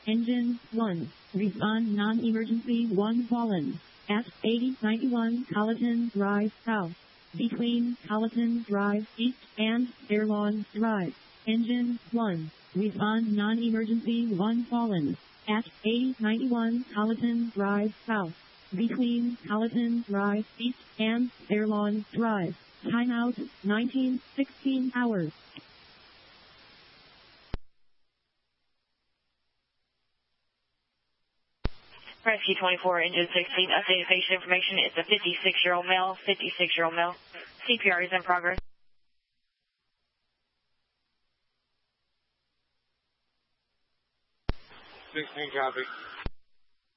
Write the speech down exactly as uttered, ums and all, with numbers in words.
Engine one. Respond non-emergency one fallen. At eighty ninety-one Colleton Drive South. Between Colleton Drive East and Fairlawn Drive. Engine one. Respond non-emergency one fallen. At eighty ninety-one Colleton Drive South. Between Colleton Drive East and Fairlawn Drive. Timeout nineteen sixteen hours. Rescue twenty-four, engine sixteen, updated patient information. It's a fifty-six-year-old male, fifty-six-year-old male. C P R is in progress. sixteen copy.